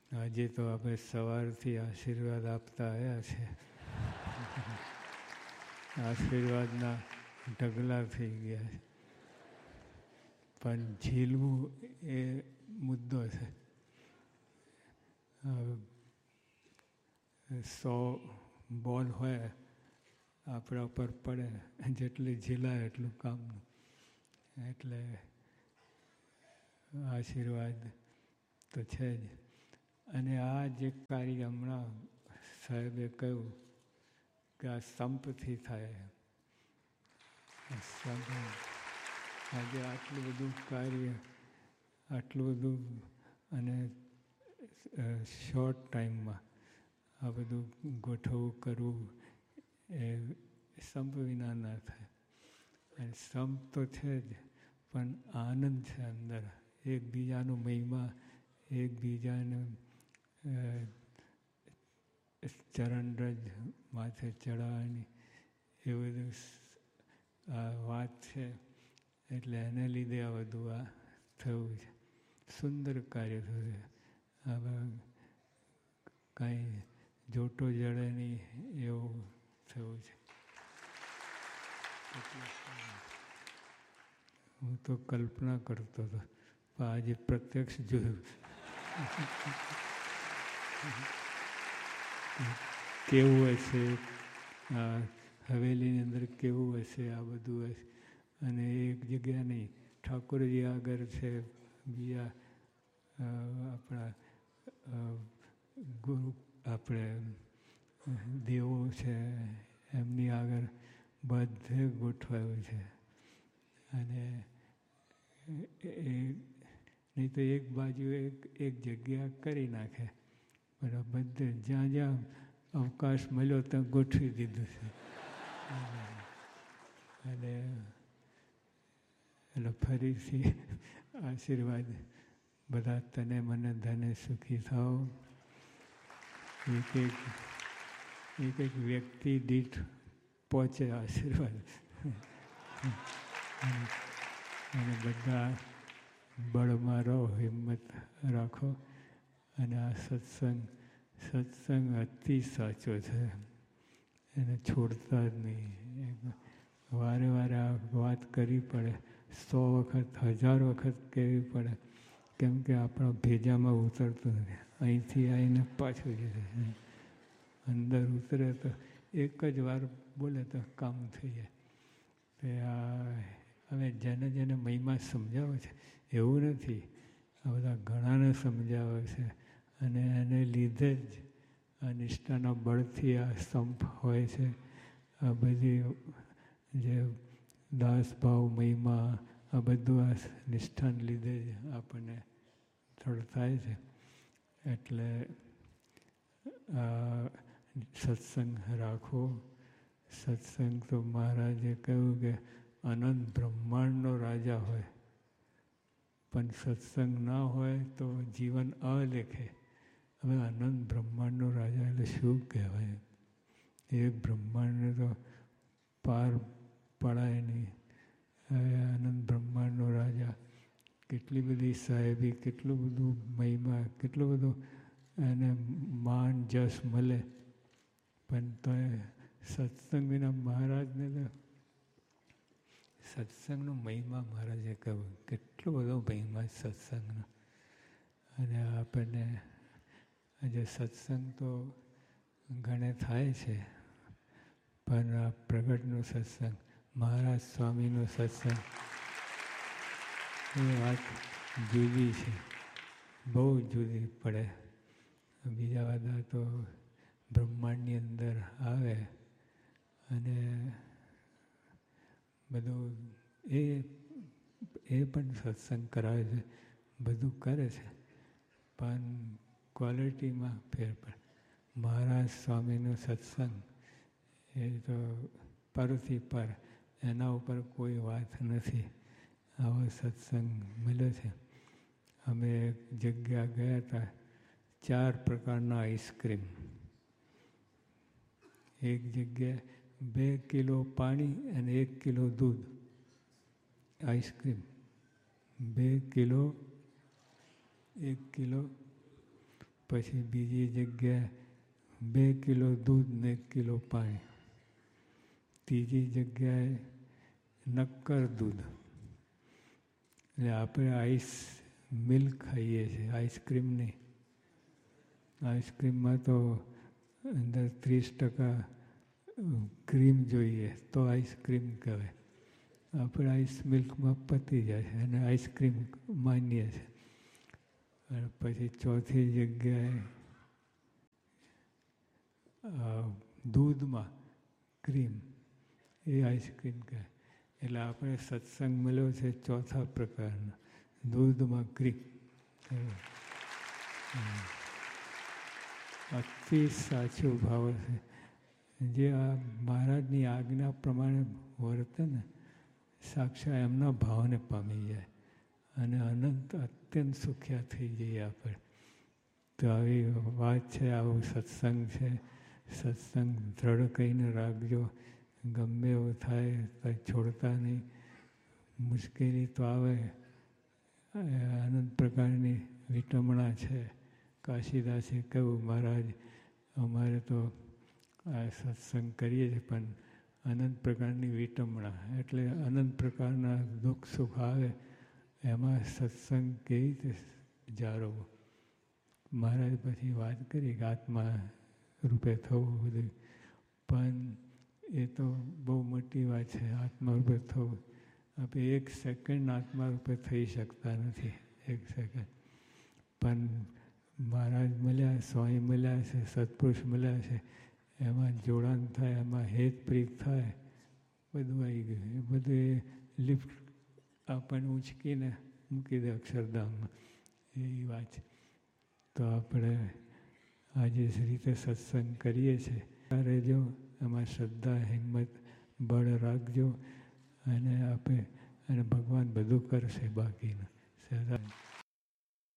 આજે તો આપણે સવારથી આશીર્વાદ આપતા આવ્યા છે. આશીર્વાદના ઢગલા થઈ ગયા છે. પણ ઝીલવું એ મુદ્દો છે. 100 બોલ હોય આપણા ઉપર પડે, જેટલી ઝીલાય એટલું કામનું. એટલે આશીર્વાદ તો છે જ. અને આ જે કાર્ય હમણાં સાહેબે કહ્યું કે આ સંપથી થાય. આજે આટલું બધું કાર્ય, આટલું બધું, અને શોર્ટ ટાઈમમાં આ બધું ગોઠવવું કરવું એ સંપ વિના ના થાય. અને સંપ તો છે જ, પણ આનંદ છે અંદર. એકબીજાનો મહિમા, એકબીજાને ચરણરજ માથે ચડાવવાની એ બધું વાત છે. એટલે એને લીધે આ બધું આ થયું છે. સુંદર કાર્ય થયું છે. આમાં કાંઈ જોટો જડે નહીં એવું થયું છે. હું તો કલ્પના કરતો હતો, પણ આજે પ્રત્યક્ષ જોયું. કેવું હશે આ હવેલીની અંદર, કેવું હશે આ બધું હશે. અને એક જગ્યા નહીં, ઠાકોરજી આગળ છે, બીજા આપણા ગુરુ, આપણે દેવો છે, એમની આગળ બધે ગોઠવાયું છે. અને નહીં તો એક બાજુ એક જગ્યા કરી નાખે, પણ બધે જ્યાં જ્યાં અવકાશ મળ્યો ત્યાં ગોઠવી દીધું છે. અને એટલે ફરીથી આશીર્વાદ બધા તને મને ધને સુખી થાઓ. એક એક વ્યક્તિ દીઠ પહોંચે આશીર્વાદ. અને બધા બળમાં રહો, હિંમત રાખો. અને આ સત્સંગ અતિ સાચો છે, એને છોડતા જ નહીં. વારે વારે આ વાત કરવી પડે, 100 વખત 1000 વખત કહેવી પડે. કેમ કે આપણા ભેજામાં ઉતરતું નથી. અહીંથી આવીને પાછું જશે. અંદર ઉતરે તો એક જ વાર બોલે તો કામ થઈ જાય. તો આ હવે જેને જેને મહિમા સમજાવે છે એવું નથી, આ બધા ઘણાને સમજાવે છે. અને એને લીધે જ આ નિષ્ઠાના બળથી આ સંપ હોય છે. આ બધી જે દાસભાવ મહિમા, આ બધું આ નિષ્ઠાને લીધે જ આપણને થોડું થાય છે. એટલે સત્સંગ રાખો. સત્સંગ તો મહારાજે કહ્યું કે અનંત બ્રહ્માંડનો રાજા હોય, પણ સત્સંગ ના હોય તો જીવન અલેખે. હવે અનંત બ્રહ્માંડનો રાજા એટલે શું કહેવાય? એક બ્રહ્માંડને તો પાર પડાય નહીં. હવે અનંત બ્રહ્માંડનો રાજા, કેટલી બધી સાહેબી, કેટલું બધું મહિમા, કેટલું બધું એને માન જસ મળે, પણ તો સત્સંગ વિના મહારાજને તો સત્સંગનો મહિમા મહારાજે કહ્યું, કેટલો બધો મહિમા સત્સંગનો. અને આપણને આજે સત્સંગ તો ઘણે થાય છે, પણ આ પ્રગટનો સત્સંગ, મહારાજ સ્વામીનો સત્સંગ, એ વાત જુદી છે, બહુ જુદી પડે. બીજા બધા તો બ્રહ્માંડની અંદર આવે અને બધું એ પણ સત્સંગ કરાવે છે, બધું કરે છે, પણ ક્વોલિટીમાં ફેર પડે. મહારાજ સ્વામીનો સત્સંગ એ તો પરથી પર, એના ઉપર કોઈ વાત નથી. આવો સત્સંગ મળ્યો છે. અમે એક જગ્યા ગયા હતા, 4 પ્રકારના આઈસ્ક્રીમ. એક જગ્યાએ 2 કિલો પાણી અને 1 કિલો દૂધ. આઈસ્ક્રીમ 2 કિલો, 1 કિલો પછી બીજી જગ્યાએ 2 કિલો દૂધ ને 1 કિલો પાણી. ત્રીજી જગ્યાએ નક્કર દૂધ. એટલે આપણે આઈસ મિલ્ક ખાઈએ છીએ, આઈસ્ક્રીમ નહીં. આઈસ્ક્રીમમાં તો અંદર 30% ક્રીમ જોઈએ તો આઈસ્ક્રીમ કહેવાય. આપણે આઈસ મિલ્કમાં પતી જાય છે અને આઈસ્ક્રીમ માનીએ છીએ. અને પછી ચોથી જગ્યાએ દૂધમાં ક્રીમ, એ આઈસ્ક્રીમ કહેવાય. એટલે આપણે સત્સંગ મળ્યો છે ચોથા પ્રકારનો, દૂધમાં ક્રીમ. અતિ સાચું ભાવ છે. જે આ મહારાજની આજ્ઞા પ્રમાણે વર્તે ને, સાક્ષાત એમના ભાવને પામી જાય અને અનંત અત્યંત સુખ્યા થઈ જઈએ આપણે. તો આવી વાત છે, આવું સત્સંગ છે. સત્સંગ દ્રઢ કહીને રાખજો. ગમે એવું થાય કંઈ છોડતા નહીં. મુશ્કેલી તો આવે, અનંત પ્રકારની વિટમણા છે. કાશીદાસે કહ્યું, મહારાજ અમારે તો આ સત્સંગ કરીએ છીએ પણ અનંત પ્રકારની વિટમણા, એટલે અનંત પ્રકારના દુઃખ સુખ આવે, એમાં સત્સંગ કેવી રીતે જાળવવો. મહારાજ પછી વાત કરી કે આત્મા રૂપે થવું બધું, પણ એ તો બહુ મોટી વાત છે. આત્મા રૂપે થવું, આપણે 1 સેકન્ડ આત્મા રૂપે થઈ શકતા નથી. 1 સેકન્ડ પણ મહારાજ મળ્યા, સ્વામી મળ્યા છે, સત્પુરુષ મળ્યા છે, એમાં જોડાણ થાય, એમાં હેતપ્રીત થાય, બધું આવી ગયું. એ બધું એ લિફ્ટ આપણને ઉંચકીને મૂકી દે અક્ષરધામમાં, એવી વાત છે. તો આપણે આજે જ રીતે સત્સંગ કરીએ છીએ, રહેજો, એમાં શ્રદ્ધા, હિંમત, બળ રાખજો અને ભગવાન બધું કરશે બાકીનું.